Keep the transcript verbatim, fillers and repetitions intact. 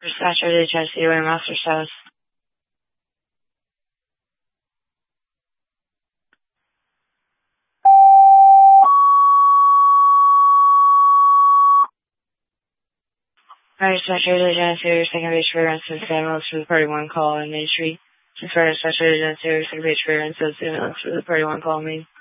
Saturated Jesse Way Master Sauce. Alright, Saturated Jesse, second page fragrance, and Samuels for the party one call in Main Street. Since Friday, Saturated Jesse, second page fragrance, and Samuels for the party one call in Main.